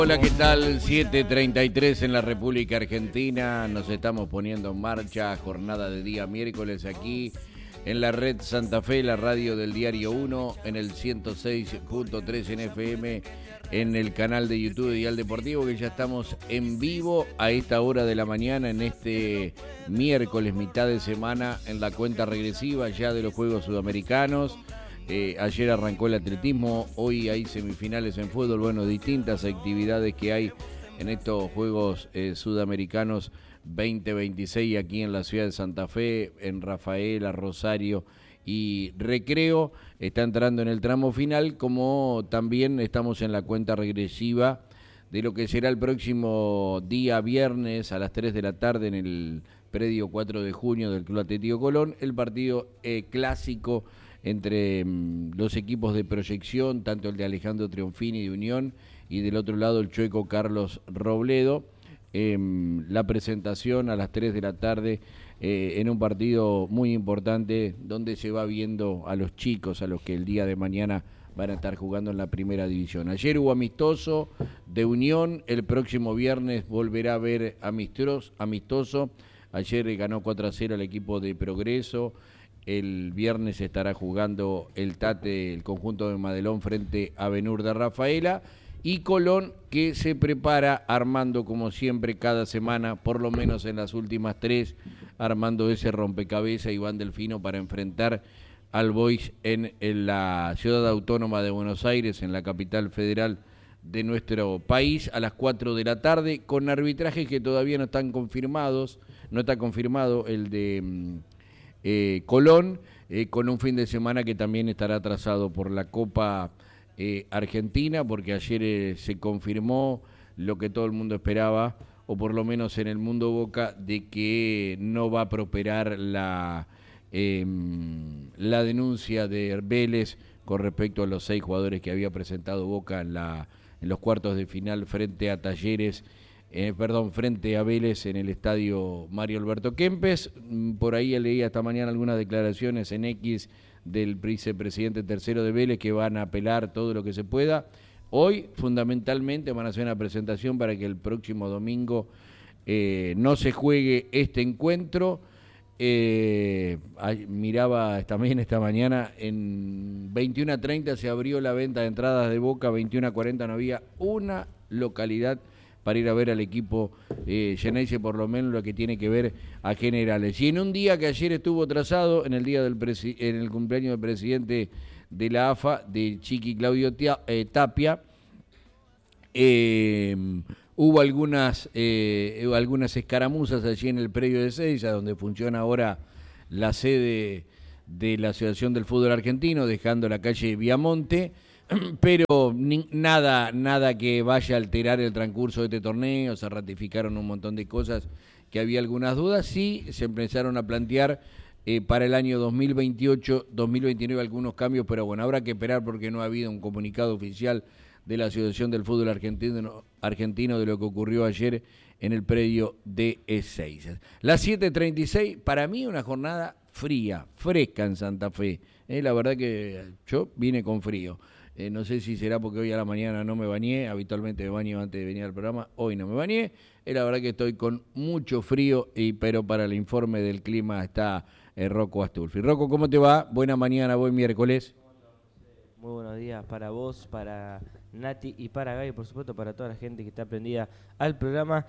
Hola, ¿qué tal? 7:33 en la República Argentina. Nos estamos poniendo en marcha, jornada de día miércoles aquí en la red Santa Fe, la radio del Diario 1, en el 106.3 en FM, en el canal de YouTube de Dial Deportivo, que ya estamos en vivo a esta hora de la mañana, en este miércoles, mitad de semana, en la cuenta regresiva ya de los Juegos Sudamericanos. Ayer arrancó el atletismo, hoy hay semifinales en fútbol, bueno, distintas actividades que hay en estos Juegos Sudamericanos 2026 aquí en la ciudad de Santa Fe, en Rafaela, Rosario y Recreo. Está entrando en el tramo final, como también estamos en la cuenta regresiva de lo que será el próximo día viernes a las 3 de la tarde en el predio 4 de junio del Club Atlético Colón, el partido clásico entre los equipos de proyección, tanto el de Alejandro Trionfini de Unión y del otro lado el chueco Carlos Robledo. La presentación a las 3 de la tarde en un partido muy importante donde se va viendo a los chicos, a los que el día de mañana van a estar jugando en la primera división. Ayer hubo amistoso de Unión, el próximo viernes volverá a haber amistoso. Ayer ganó 4-0 el equipo de Progreso. El viernes estará jugando el Tate, el conjunto de Madelón, frente a Benur de Rafaela. Y Colón, que se prepara armando, como siempre, cada semana, por lo menos en las últimas 3, armando ese rompecabezas Iván Delfino para enfrentar al Boys en la ciudad autónoma de Buenos Aires, en la capital federal de nuestro país, a las 4 de la tarde, con arbitrajes que todavía no están confirmados. No está confirmado el de Colón, con un fin de semana que también estará atrasado por la Copa Argentina, porque ayer se confirmó lo que todo el mundo esperaba, o por lo menos en el mundo Boca, de que no va a prosperar la denuncia de Vélez con respecto a los 6 jugadores que había presentado Boca en los cuartos de final frente a Talleres. Frente a Vélez en el estadio Mario Alberto Kempes. Por ahí leí esta mañana algunas declaraciones en X del vicepresidente tercero de Vélez, que van a apelar todo lo que se pueda. Hoy, fundamentalmente, van a hacer una presentación para que el próximo domingo no se juegue este encuentro. Miraba también esta mañana, en 21:30 se abrió la venta de entradas de Boca, 21:40 no había una localidad para ir a ver al equipo Geneise, por lo menos lo que tiene que ver a Generales. Y en un día que ayer estuvo trazado, en el día en el cumpleaños del presidente de la AFA, de Chiqui Claudio Tapia, hubo algunas escaramuzas allí en el predio de Seiza, donde funciona ahora la sede de la Asociación del Fútbol Argentino, dejando la calle Viamonte, pero nada que vaya a alterar el transcurso de este torneo. Se ratificaron un montón de cosas que había algunas dudas. Sí, se empezaron a plantear para el año 2028, 2029 algunos cambios, pero bueno, habrá que esperar porque no ha habido un comunicado oficial de la Asociación del Fútbol Argentino de lo que ocurrió ayer en el predio de Ezeiza. Las 7:36, para mí una jornada fresca en Santa Fe. La verdad que yo vine con frío. No sé si será porque hoy a la mañana no me bañé, habitualmente me baño antes de venir al programa, hoy no me bañé. La verdad que estoy con mucho frío, pero para el informe del clima está Rocco Astulfi. Rocco, ¿cómo te va? Buena mañana, buen miércoles. Muy buenos días para vos, para Nati y para Gaby, por supuesto para toda la gente que está prendida al programa.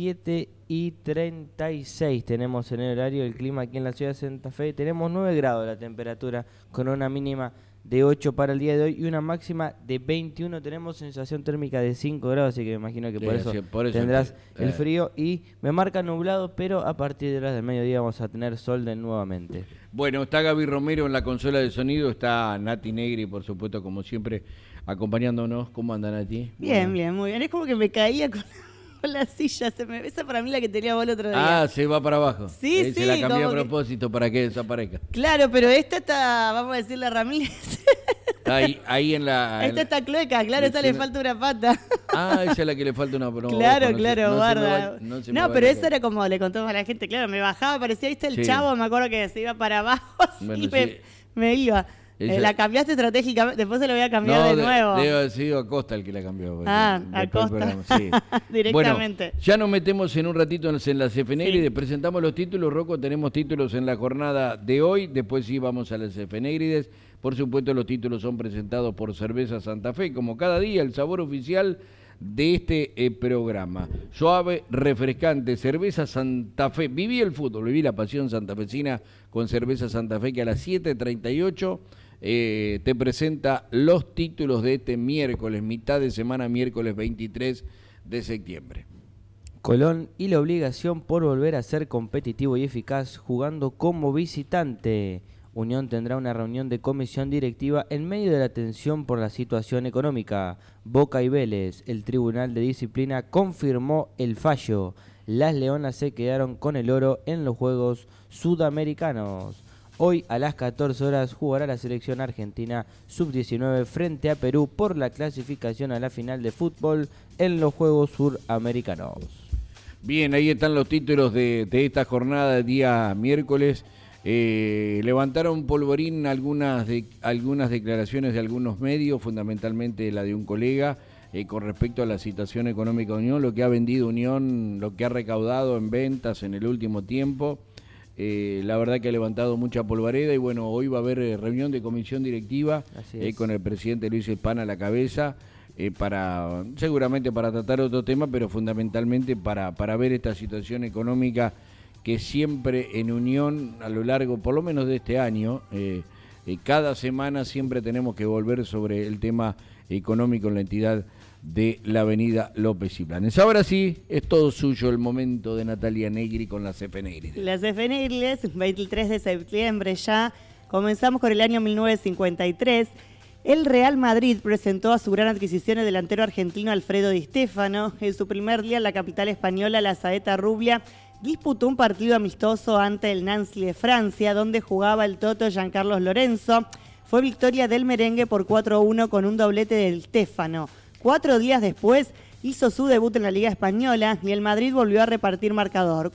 7:36 tenemos en el horario el clima aquí en la ciudad de Santa Fe. Tenemos 9 grados la temperatura, con una mínima de 8 para el día de hoy y una máxima de 21. Tenemos sensación térmica de 5 grados, así que me imagino que por eso tendrás el frío. Y me marca nublado, pero a partir de las del mediodía vamos a tener sol nuevamente. Bueno, está Gaby Romero en la consola de sonido, está Nati Negri, por supuesto, como siempre, acompañándonos. ¿Cómo anda, Nati? Bien, bien, muy bien. Es como que me caía con la silla. Esa para mí la que tenía vos el otro día. Ah, se va para abajo. Sí, se la cambié a propósito para que desaparezca. Claro, pero esta está, vamos a decirle a Ramírez. Está ahí en la... Esta está clueca, claro, esta le falta una pata. Ah, esa es la que le falta una pata. Claro, guarda. No, pero eso era como le contamos a la gente, claro, me bajaba, parecía, viste, el chavo, me acuerdo que se iba para abajo, así, bueno, me iba. La cambiaste estratégicamente, después se lo voy a cambiar de nuevo. Debe haber sido Acosta el que la cambió. Acosta. Sí. Directamente. Bueno, ya nos metemos en un ratito en las efemérides, presentamos los títulos, Rocco, tenemos títulos en la jornada de hoy, después sí vamos a las efemérides. Por supuesto, los títulos son presentados por Cerveza Santa Fe, como cada día, el sabor oficial de este programa. Suave, refrescante, Cerveza Santa Fe. Viví el fútbol, viví la pasión santafesina con Cerveza Santa Fe, que a las 7:38 te presenta los títulos de este miércoles, mitad de semana, miércoles 23 de septiembre. Colón y la obligación por volver a ser competitivo y eficaz jugando como visitante. Unión tendrá una reunión de comisión directiva en medio de la tensión por la situación económica. Boca y Vélez, el Tribunal de Disciplina confirmó el fallo. Las Leonas se quedaron con el oro en los Juegos Sudamericanos. Hoy a las 14 horas jugará la selección argentina sub-19 frente a Perú por la clasificación a la final de fútbol en los Juegos Suramericanos. Bien, ahí están los títulos de esta jornada de día miércoles. Levantaron polvorín algunas declaraciones de algunos medios, fundamentalmente la de un colega, con respecto a la situación económica de Unión, lo que ha vendido Unión, lo que ha recaudado en ventas en el último tiempo. La verdad que ha levantado mucha polvareda y bueno, hoy va a haber reunión de comisión directiva con el presidente Luis Espana a la cabeza, seguramente para tratar otro tema, pero fundamentalmente para ver esta situación económica que siempre en Unión, a lo largo por lo menos de este año, cada semana siempre tenemos que volver sobre el tema económico en la entidad de la avenida López y Planes. Ahora sí, es todo suyo el momento de Natalia Negri con las efemérides. Las efemérides, 23 de septiembre ya, comenzamos con el año 1953. El Real Madrid presentó a su gran adquisición el delantero argentino Alfredo Di Stéfano. En su primer día en la capital española, la Saeta Rubia disputó un partido amistoso ante el Nancy de Francia, donde jugaba el Toto Giancarlo Lorenzo. Fue victoria del merengue por 4-1 con un doblete del Stéfano. 4 días después hizo su debut en la Liga Española y el Madrid volvió a repetir marcador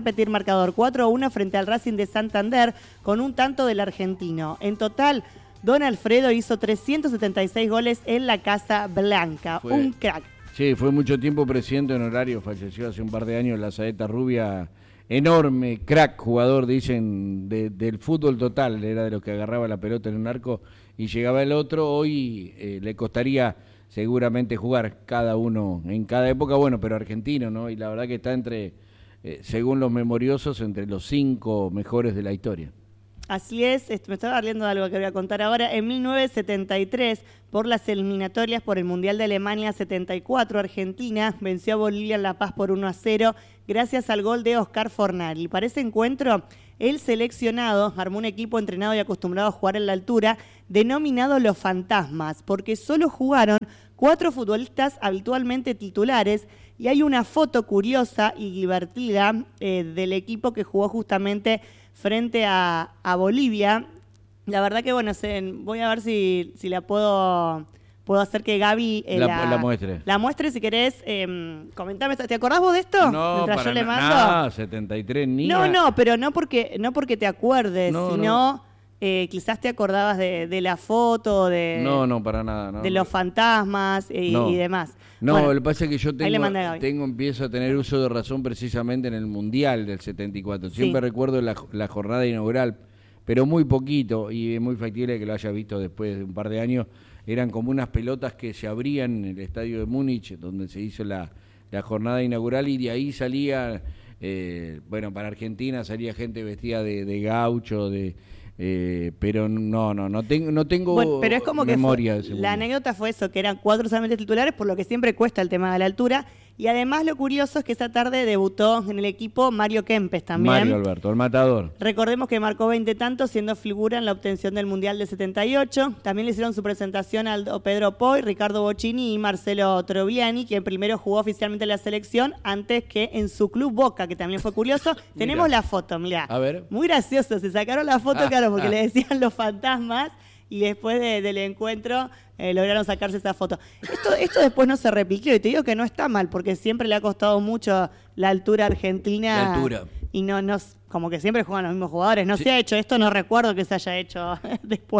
4-1 frente al Racing de Santander con un tanto del argentino. En total, Don Alfredo hizo 376 goles en la Casa Blanca. Un crack. Sí, fue mucho tiempo presidente honorario, falleció hace un par de años, la Saeta Rubia, enorme, crack, jugador, dicen, del fútbol total, era de los que agarraba la pelota en un arco y llegaba el otro. Hoy le costaría seguramente jugar cada uno en cada época, bueno, pero argentino, ¿no? Y la verdad que está entre, según los memoriosos, entre los 5 mejores de la historia. Así es, me estaba hablando de algo que voy a contar ahora. En 1973, por las eliminatorias por el Mundial de Alemania 74, Argentina venció a Bolivia en La Paz por 1-0 gracias al gol de Oscar Fornari. Para ese encuentro, el seleccionado armó un equipo entrenado y acostumbrado a jugar en la altura, denominado Los Fantasmas, porque solo jugaron 4 futbolistas habitualmente titulares, y hay una foto curiosa y divertida del equipo que jugó justamente frente a Bolivia. La verdad que, bueno, voy a ver si la puedo hacer que Gaby la muestre. La muestre, si querés. Comentame, ¿te acordás vos de esto? No, mientras yo le mando. No, 73 ni. No, pero no porque te acuerdes, sino quizás te acordabas de la foto, No, para nada. No, de los fantasmas y demás. No, bueno, lo que pasa es que yo empiezo a tener uso de razón precisamente en el Mundial del 74. Siempre recuerdo la jornada inaugural, pero muy poquito, y es muy factible que lo haya visto después de un par de años. Eran como unas pelotas que se abrían en el estadio de Múnich, donde se hizo la jornada inaugural, y de ahí salía, para Argentina salía gente vestida de gaucho, pero no tengo bueno, pero es como memoria. Que la anécdota fue eso, que eran 4 solamente titulares, por lo que siempre cuesta el tema de la altura. Y además lo curioso es que esa tarde debutó en el equipo Mario Kempes también. Mario Alberto, el matador. Recordemos que marcó 20 tantos, siendo figura en la obtención del Mundial de 78. También le hicieron su presentación a Pedro Poy, Ricardo Bocchini y Marcelo Troviani, quien primero jugó oficialmente en la selección antes que en su club Boca, que también fue curioso. Tenemos la foto, mirá. A ver. Muy gracioso, se sacaron la foto, claro, porque le decían Los Fantasmas. Y después del encuentro lograron sacarse esa foto. Esto después no se repitió, y te digo que no está mal, porque siempre le ha costado mucho la altura argentina. La altura. Y no como que siempre juegan los mismos jugadores. No se ha hecho esto, no recuerdo que se haya hecho después.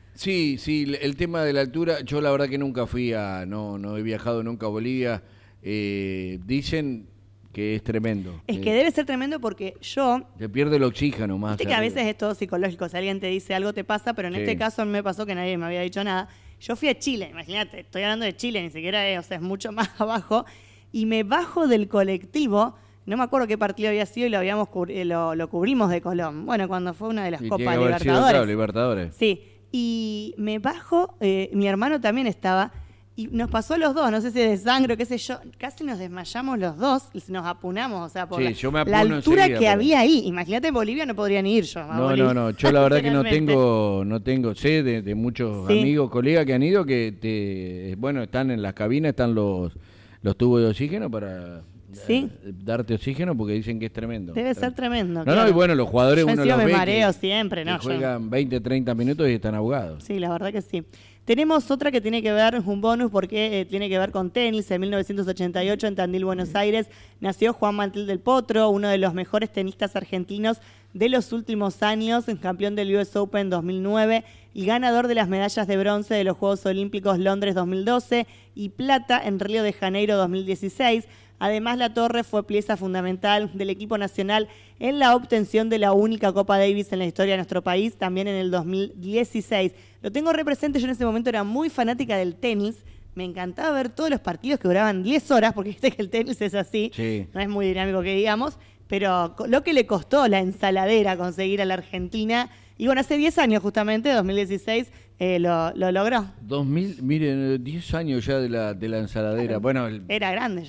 Sí, el tema de la altura, yo la verdad que nunca no he viajado nunca a Bolivia. Dicen que es tremendo. Es que debe ser tremendo porque yo... Te pierde el oxígeno más. Viste que a veces es todo psicológico, si alguien te dice algo te pasa, pero en este caso me pasó que nadie me había dicho nada. Yo fui a Chile, imagínate, estoy hablando de Chile, ni siquiera es mucho más abajo, y me bajo del colectivo, no me acuerdo qué partido había sido y lo cubrimos de Colón. Bueno, cuando fue una de las Copas Libertadores. Libertadores. Sí, y me bajo, mi hermano también estaba, y nos pasó a los dos, no sé si de sangre o qué sé yo, casi nos desmayamos los dos, y nos apunamos, o sea, por la altura que había ahí. Imagínate, en Bolivia no podría ni ir yo. No, yo la verdad que no tengo, sé de muchos amigos, colegas que han ido, que están en las cabinas, están los tubos de oxígeno para... darte oxígeno porque dicen que es tremendo. Debe ser tremendo. No, y bueno, los jugadores yo uno los me ve mareo siempre, que juegan 20, 30 minutos y están ahogados. Sí, la verdad que sí. Tenemos otra que tiene que ver, un bonus, porque tiene que ver con tenis. En 1988, en Tandil, Buenos Aires, nació Juan Martín del Potro, uno de los mejores tenistas argentinos de los últimos años, campeón del US Open 2009 y ganador de las medallas de bronce de los Juegos Olímpicos Londres 2012 y plata en Río de Janeiro 2016. Además, La Torre fue pieza fundamental del equipo nacional en la obtención de la única Copa Davis en la historia de nuestro país, también en el 2016. Lo tengo represente, yo en ese momento era muy fanática del tenis, me encantaba ver todos los partidos que duraban 10 horas, porque viste que el tenis es así, no es muy dinámico que digamos, pero lo que le costó la ensaladera conseguir a la Argentina, y bueno, hace 10 años justamente, 2016, lo logró. Miren, 10 años ya de la ensaladera. Claro, bueno, era grande.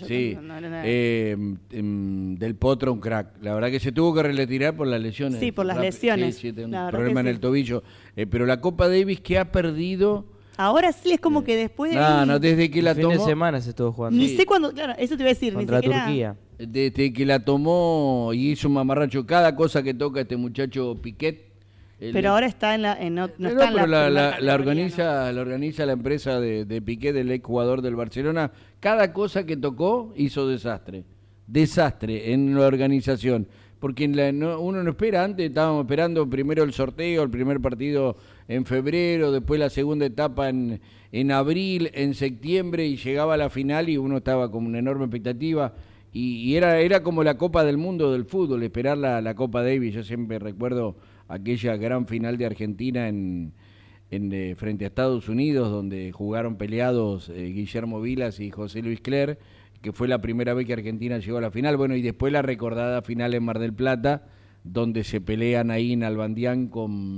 Del Potro, un crack. La verdad que se tuvo que retirar por las lesiones. Sí, por las lesiones. Sí, un problema en el tobillo. Pero la Copa Davis que ha perdido... Ahora sí es como que después de... No, desde que la tomó... fin de semana se estuvo jugando. Ni sé cuándo... Claro, eso te iba a decir. Contra ni siquiera... Turquía. Desde que la tomó y hizo un mamarracho, cada cosa que toca este muchacho Piquet... Pero ahora está la organiza la empresa de Piqué, del ex jugador del Barcelona. Cada cosa que tocó hizo desastre en la organización, porque uno no espera. Antes estábamos esperando primero el sorteo, el primer partido en febrero, después la segunda etapa en abril, en septiembre, y llegaba a la final y uno estaba con una enorme expectativa. Y era como la Copa del Mundo del fútbol, esperar la Copa Davis. Yo siempre recuerdo aquella gran final de Argentina frente a Estados Unidos, donde jugaron peleados Guillermo Vilas y José Luis Cler, que fue la primera vez que Argentina llegó a la final. Bueno, y después la recordada final en Mar del Plata, donde se pelean ahí en Albandián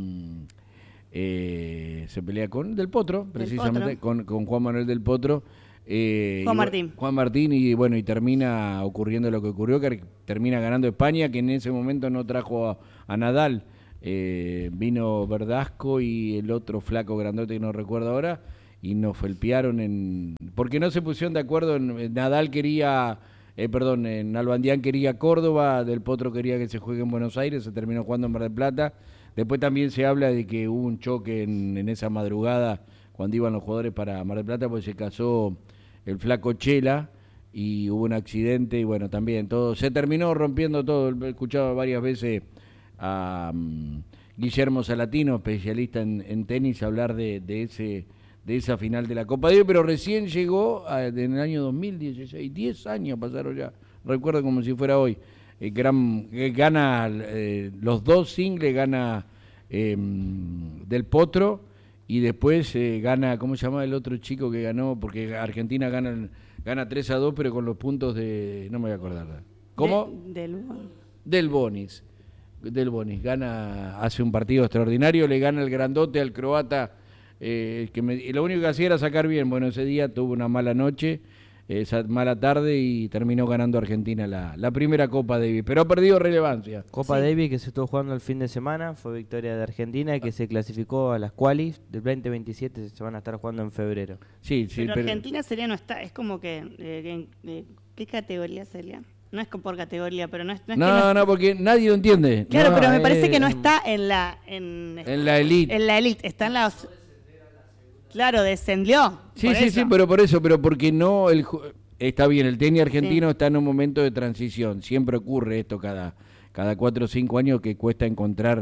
se pelea con Del Potro, precisamente, con Juan Manuel Del Potro. Juan Martín, y bueno, y termina ocurriendo lo que ocurrió, que termina ganando España, que en ese momento no trajo a Nadal. Vino Verdasco y el otro flaco grandote que no recuerdo ahora, y nos felpearon porque no se pusieron de acuerdo. Nadal quería, en Albandián quería Córdoba, Del Potro quería que se juegue en Buenos Aires, se terminó jugando en Mar del Plata. Después también se habla de que hubo un choque en esa madrugada cuando iban los jugadores para Mar del Plata, porque se casó el flaco Chela y hubo un accidente, y bueno, también todo se terminó rompiendo todo. He escuchado varias veces a Guillermo Salatino, especialista en tenis, hablar de esa final de la Copa Davis, pero recién llegó en el año 2016, 10 años pasaron ya, recuerdo como si fuera hoy. Gana los dos singles, gana Del Potro, y después gana, ¿cómo se llama el otro chico que ganó? Porque Argentina gana 3-2, pero con los puntos no me voy a acordar. ¿Cómo? Del Bonis. Gana, hace un partido extraordinario, le gana el grandote al croata, lo único que hacía era sacar bien. Bueno, ese día tuvo una mala noche, esa mala tarde, y terminó ganando Argentina la primera Copa Davis, pero ha perdido relevancia. Copa Davis que se estuvo jugando el fin de semana, fue victoria de Argentina, que se clasificó a las qualis del 2027, se van a estar jugando en febrero. Sí, pero Argentina no está, es como que ¿qué categoría sería? No es por categoría, pero no es no, porque nadie lo entiende. Claro, pero me parece que no está en la elite. En la elite, está en la... Claro, descendió. Sí, pero por eso, pero porque no... Está bien, el tenis argentino está en un momento de transición. Siempre ocurre esto cada 4 o 5 años, que cuesta encontrar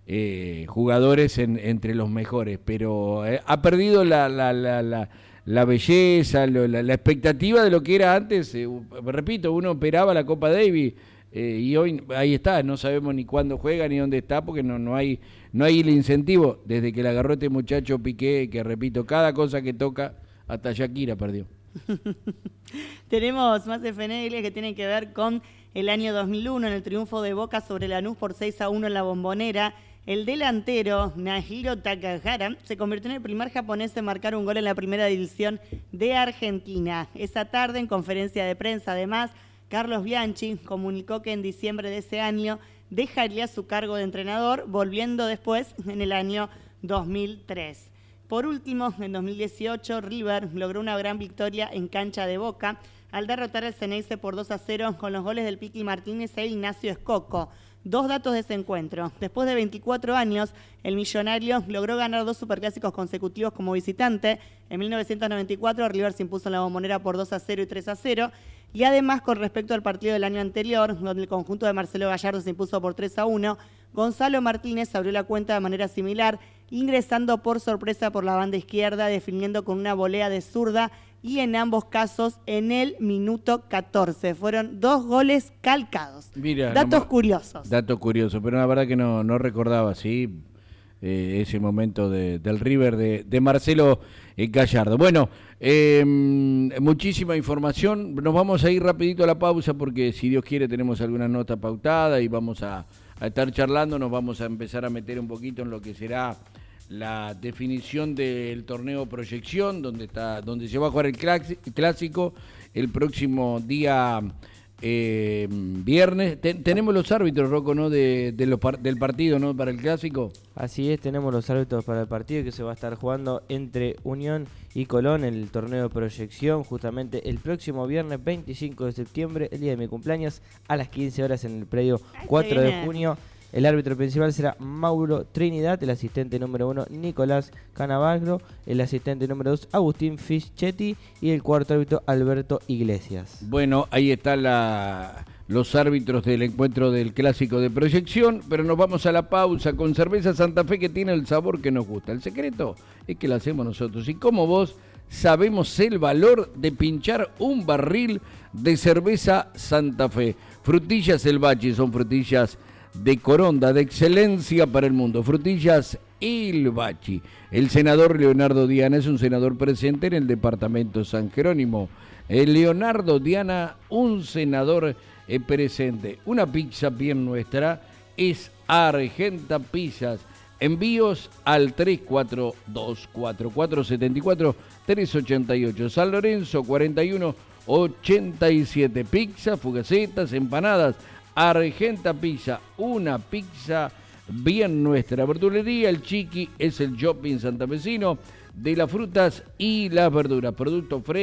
jugadores entre los mejores, pero ha perdido la belleza, la expectativa de lo que era antes. Repito, uno esperaba la Copa Davis y hoy ahí está, no sabemos ni cuándo juega ni dónde está, porque no hay el incentivo. Desde que le agarró este muchacho Piqué, que repito, cada cosa que toca, hasta Shakira perdió. Tenemos más FNL que tienen que ver con el año 2001, en el triunfo de Boca sobre Lanús por 6-1 en la Bombonera. El delantero Nahiro Takahara se convirtió en el primer japonés en marcar un gol en la primera división de Argentina. Esa tarde, en conferencia de prensa, además, Carlos Bianchi comunicó que en diciembre de ese año dejaría su cargo de entrenador, volviendo después en el año 2003. Por último, en 2018, River logró una gran victoria en cancha de Boca al derrotar al Ceneice por 2-0 con los goles del Piqui Martínez e Ignacio Escoco. 2 datos de ese encuentro. Después de 24 años, el millonario logró ganar 2 superclásicos consecutivos como visitante. En 1994, River se impuso en la Bombonera por 2-0 y 3-0. Y además, con respecto al partido del año anterior, donde el conjunto de Marcelo Gallardo se impuso por 3-1, Gonzalo Martínez abrió la cuenta de manera similar, ingresando por sorpresa por la banda izquierda, definiendo con una volea de zurda, y en ambos casos en el minuto 14. Fueron 2 goles calcados. Mira, datos curiosos. Datos curiosos, pero la verdad que no recordaba, ¿sí? Ese momento del River de Marcelo Gallardo. Bueno, muchísima información. Nos vamos a ir rapidito a la pausa porque, si Dios quiere, tenemos alguna nota pautada y vamos a estar charlando. Nos vamos a empezar a meter un poquito en lo que será la definición del torneo Proyección, donde se va a jugar el clásico el próximo día viernes. Tenemos los árbitros, Rocco, ¿no? Del partido, ¿no? Para el clásico. Así es, tenemos los árbitros para el partido que se va a estar jugando entre Unión y Colón, el torneo de Proyección, justamente el próximo viernes 25 de septiembre, el día de mi cumpleaños, a las 15 horas en el predio 4 de junio. El árbitro principal será Mauro Trinidad, el asistente número 1 Nicolás Canavagro, el asistente número 2 Agustín Fischetti y el cuarto árbitro Alberto Iglesias. Bueno, ahí están los árbitros del encuentro del clásico de Proyección, pero nos vamos a la pausa con Cerveza Santa Fe, que tiene el sabor que nos gusta. El secreto es que lo hacemos nosotros, y como vos sabemos el valor de pinchar un barril de cerveza Santa Fe. Frutillas El Bachi son frutillas de Coronda, de excelencia para el mundo. Frutillas El Bachi. El senador Leonardo Diana es un senador presente en el departamento San Jerónimo. El Leonardo Diana, un senador presente. Una pizza bien nuestra es Argenta Pizzas. Envíos al 342-4474-388. San Lorenzo 4187. Pizza, fugacetas, empanadas. Argenta Pizza, una pizza bien nuestra. Verdulería El Chiqui es el shopping santafesino de las frutas y las verduras. Producto fresco.